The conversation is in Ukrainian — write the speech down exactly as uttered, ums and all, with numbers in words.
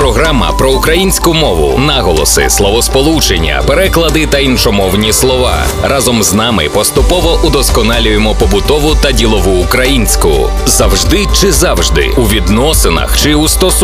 Програма про українську мову, наголоси, словосполучення, переклади та іншомовні слова. Разом з нами поступово удосконалюємо побутову та ділову українську. Завжди чи завжди, у відносинах чи у стосунках.